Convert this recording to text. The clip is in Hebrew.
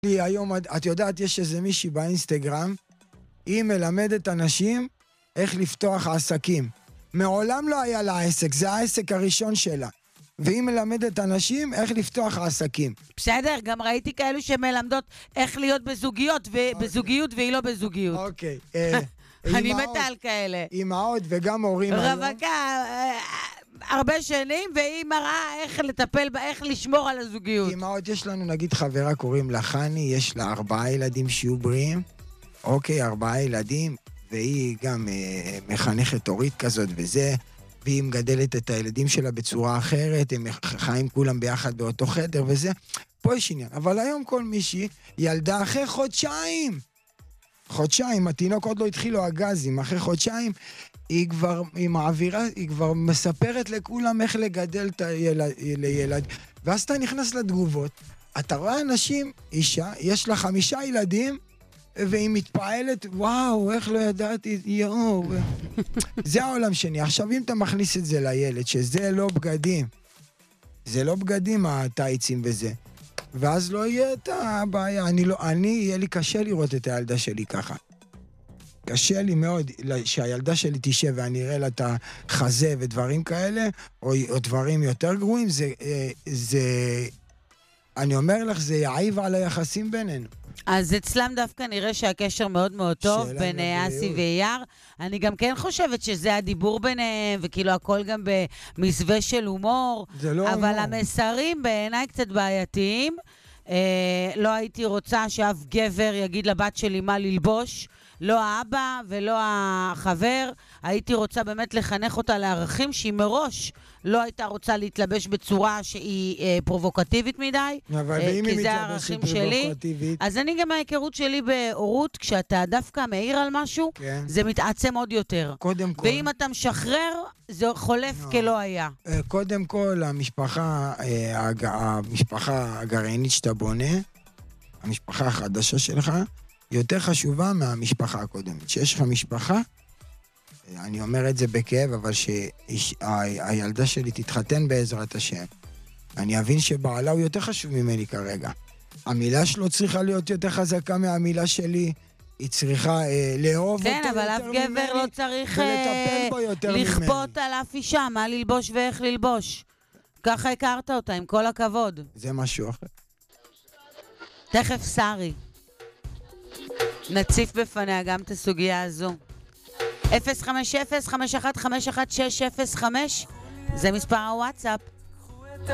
היום, את יודעת, יש איזה מישהי באינסטגרם, היא מלמדת אנשים איך לפתוח עסקים. מעולם לא היה לה עסק, זה העסק הראשון שלה. והיא מלמדת אנשים איך לפתוח עסקים. בסדר, גם ראיתי כאלו שמלמדות איך להיות בזוגיות, בזוגיות והיא לא בזוגיות. אוקיי. אני מתה על כאלה. אמהות וגם הורים היום. רווקה, הרבה שנים, והיא מראה איך לטפל, איך לשמור על הזוגיות. אמהות, יש לנו נגיד חברה, קוראים לה חני, יש לה 4 ילדים שיהיו בריאים. אוקיי, 4 ילדים, והיא גם מחנכת הורית כזאת וזה, והיא מגדלת את הילדים שלה בצורה אחרת, הם חיים כולם ביחד באותו חדר וזה. פה יש עניין. אבל היום כל מישהי ילדה אחרי חודשיים, התינוק עוד לא התחילו הגזים, אחרי חודשיים היא כבר מספרת לכולם איך לגדל את הילד, ואז אתה נכנס לתגובות, אתה רואה אנשים, אישה, יש לה 5 ילדים, והיא מתפעלת, וואו, איך לא ידעתי, יאו. זה העולם שני. עכשיו, אם אתה מכניס את זה לילד, שזה לא בגדים, זה לא בגדים הטייצים וזה, ואז לא יהיה את הבעיה. יהיה לי קשה לראות את הילדה שלי ככה. קשה לי מאוד שהילדה שלי תשב ואני אראה לה את החזה ודברים כאלה, או דברים יותר גרועים, אני אומר לך, זה יעיב על היחסים בינינו. אז אצלם דווקא נראה שהקשר מאוד מאוד טוב בין אסי ואייר. אני גם כן חושבת שזה הדיבור ביניהם, וכאילו הכל גם במסווה של הומור. זה לא אבל הומור. המסרים בעיניי קצת בעייתיים. לא הייתי רוצה שאף גבר יגיד לבת שלי מה ללבוש. לא האבא ולא החבר. הייתי רוצה באמת לחנך אותה לערכים שהיא מראש לא הייתה רוצה להתלבש בצורה שהיא פרובוקטיבית מדי. אבל ואם היא מתלבשת פרובוקטיבית? אז אני גם מההיכרות שלי בהורות, כשאתה דווקא מעיר על משהו, כן. זה מתעצם עוד יותר. קודם כל. ואם אתה משחרר, זה חולף כלא היה. קודם כל, המשפחה הגרעינית שאתה בונה, המשפחה החדשה שלך, יותר חשובה מהמשפחה הקודמת. שיש לך משפחה, אני אומר את זה בכאב, אבל שהילדה שלי תתחתן בעזרת השם. אני אבין שבעלה הוא יותר חשוב ממני כרגע. המילה שלו צריכה להיות יותר חזקה מהמילה שלי. היא צריכה לאהוב כן, אותו יותר ממני. כן, אבל אף גבר לא צריך לכפות על אף אישה מה ללבוש ואיך ללבוש. ככה הכרת אותה, עם כל הכבוד. זה משהו אחר. תכף שרי. נציף בפניה גם את הסוגיה הזו. 050-5151605 זה מספר הוואטסאפ.